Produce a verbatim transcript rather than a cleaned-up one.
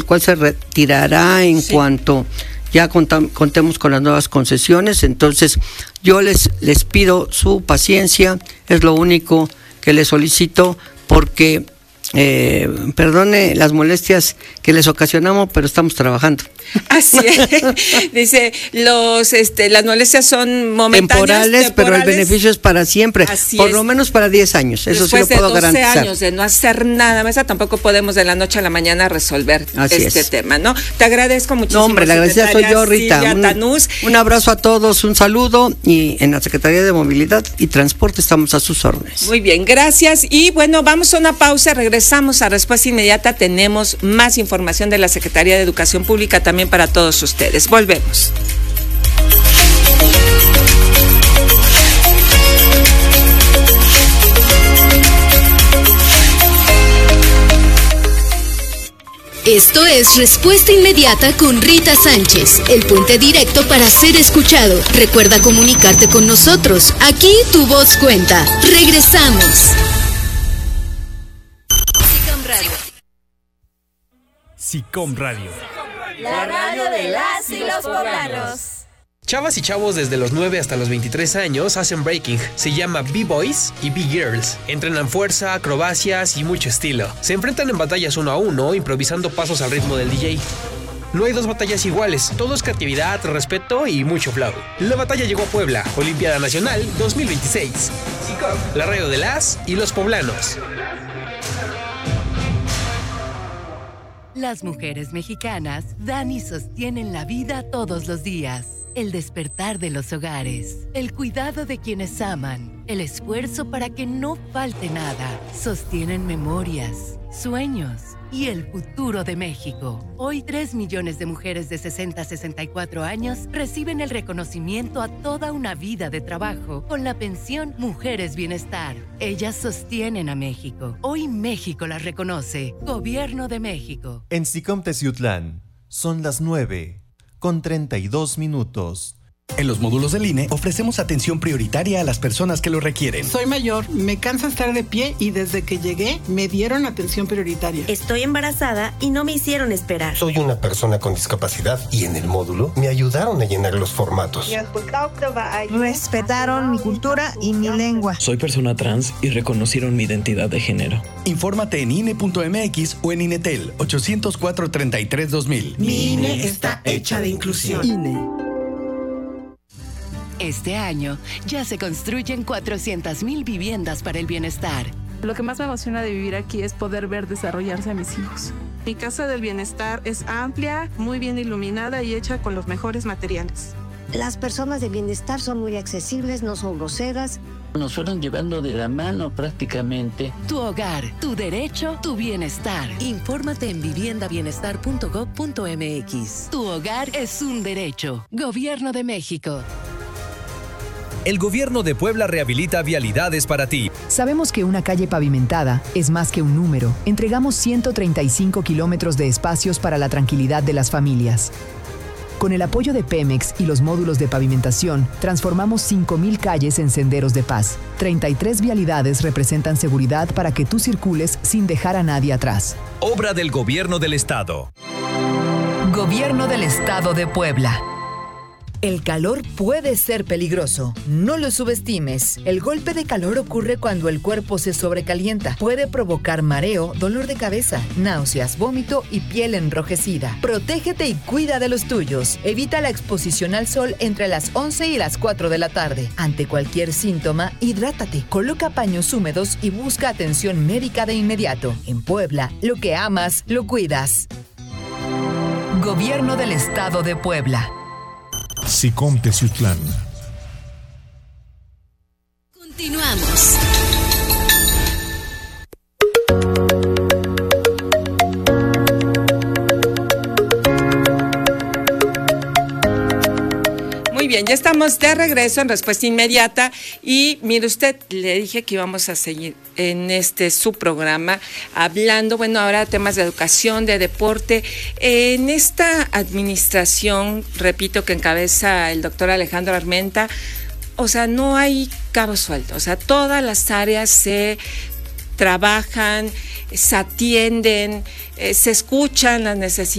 cual se retirará en sí. cuanto ya contam- contemos con las nuevas concesiones. Entonces yo les, les pido su paciencia, es lo único que les solicito, porque eh, perdone las molestias que les ocasionamos, pero estamos trabajando. Así es. Dice, los este las molestias son momentáneas, temporales, temporales, pero el beneficio es para siempre. Así por es. lo menos para diez años, eso Después sí lo puedo garantizar. Después de doce años de no hacer nada, Mesa, tampoco podemos de la noche a la mañana resolver Así este es. tema, ¿no? Te agradezco muchísimo. No, hombre, la agradecida soy yo, Rita. Un, un abrazo a todos, un saludo, y en la Secretaría de Movilidad y Transporte estamos a sus órdenes. Muy bien, gracias. Y bueno, vamos a una pausa, regresamos a Respuesta Inmediata. Tenemos más información de la Secretaría de Educación Pública también para todos ustedes. Volvemos. Esto es Respuesta Inmediata con Rita Sánchez, el puente directo para ser escuchado. Recuerda comunicarte con nosotros. Aquí tu voz cuenta. Regresamos. SICOM Radio. SICOM Radio. La radio de las y los poblanos. Chavas y chavos desde los nueve hasta los veintitrés años hacen breaking. Se llama B-Boys y B-Girls. Entrenan fuerza, acrobacias y mucho estilo. Se enfrentan en batallas uno a uno, improvisando pasos al ritmo del D J. No hay dos batallas iguales, todo es creatividad, respeto y mucho flow. La batalla llegó a Puebla, Olimpiada Nacional dos mil veintiséis. SICOM, la radio de las y los poblanos. Las mujeres mexicanas dan y sostienen la vida todos los días. El despertar de los hogares, el cuidado de quienes aman, el esfuerzo para que no falte nada. Sostienen memorias, sueños y el futuro de México. Hoy tres millones de mujeres de sesenta a sesenta y cuatro años reciben el reconocimiento a toda una vida de trabajo con la pensión Mujeres Bienestar. Ellas sostienen a México. Hoy México las reconoce. Gobierno de México. En SICOM Teciutlán son las nueve con treinta y dos minutos. En los módulos del I N E ofrecemos atención prioritaria a las personas que lo requieren. Soy mayor, me cansa estar de pie y desde que llegué me dieron atención prioritaria. Estoy embarazada y no me hicieron esperar. Soy una persona con discapacidad y en el módulo me ayudaron a llenar los formatos. Respetaron mi cultura y mi lengua. Soy persona trans y reconocieron mi identidad de género. Infórmate en I N E punto M X o en INETEL ochocientos cuatro, treinta y tres, dos mil. Mi I N E está hecha de inclusión. I N E. Este año ya se construyen cuatrocientas mil viviendas para el bienestar. Lo que más me emociona de vivir aquí es poder ver desarrollarse a mis hijos. Mi casa del bienestar es amplia, muy bien iluminada y hecha con los mejores materiales. Las personas de bienestar son muy accesibles, no son groseras. Nos fueron llevando de la mano prácticamente. Tu hogar, tu derecho, tu bienestar. Infórmate en vivienda bienestar punto gob punto M X. Tu hogar es un derecho. Gobierno de México. El Gobierno de Puebla rehabilita vialidades para ti. Sabemos que una calle pavimentada es más que un número. Entregamos ciento treinta y cinco kilómetros de espacios para la tranquilidad de las familias. Con el apoyo de Pemex y los módulos de pavimentación, transformamos cinco mil calles en senderos de paz. treinta y tres vialidades representan seguridad para que tú circules sin dejar a nadie atrás. Obra del Gobierno del Estado. Gobierno del Estado de Puebla. El calor puede ser peligroso. No lo subestimes. El golpe de calor ocurre cuando el cuerpo se sobrecalienta. Puede provocar mareo, dolor de cabeza, náuseas, vómito y piel enrojecida. Protégete y cuida de los tuyos. Evita la exposición al sol entre las once y las cuatro de la tarde. Ante cualquier síntoma, hidrátate. Coloca paños húmedos y busca atención médica de inmediato. En Puebla, lo que amas, lo cuidas. Gobierno del Estado de Puebla. SICOM Teciutlán. Continuamos. Muy bien, ya estamos de regreso en Respuesta Inmediata y mire usted, le dije que íbamos a seguir en este su programa hablando, bueno, ahora de temas de educación, de deporte. En esta administración, repito, que encabeza el doctor Alejandro Armenta, o sea, no hay cabo suelto, o sea, todas las áreas se trabajan, se atienden, eh, se escuchan las necesidades